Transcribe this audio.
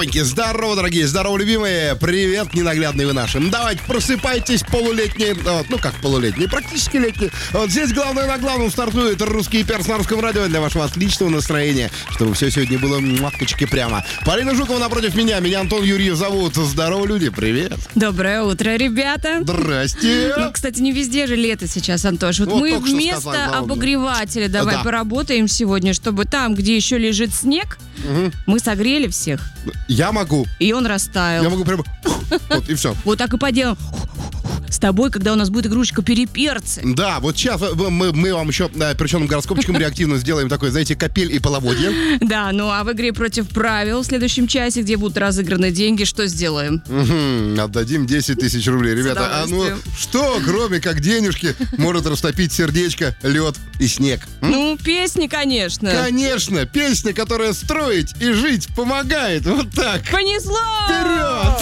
Опаньки, здорово, дорогие, здорово, любимые. Привет, ненаглядные вы наши. Давайте, просыпайтесь, полулетние. Ну, как полулетние, практически летние. Вот здесь главное на главном стартует русский перс на русском радио для вашего отличного настроения, чтобы все сегодня было махкочки прямо. Полина Жукова напротив меня. Меня Антон Юрьев зовут. Здорово, люди, привет. Доброе утро, ребята. Здрасте. Ну, кстати, не везде же лето сейчас, Антош. Вот мы вместо обогревателя давай поработаем сегодня, чтобы там, где еще лежит снег, мы согрели всех. Я могу. И он растаял. Я могу прямо... Вот, и все. Вот так и поделаем. С тобой, когда у нас будет игрушечка переперцы. Да, вот сейчас мы вам еще перченым гороскопчиком реактивно сделаем такой, знаете, капель и половодье. Да, ну а в игре против правил в следующем часе, где будут разыграны деньги, что сделаем? Отдадим 10 тысяч рублей. Ребята, а ну что, кроме как денежки, может растопить сердечко, лед и снег? Ну, песни, конечно. Конечно, песня, которая строить и жить помогает. Вот так. Понесло! Вперед!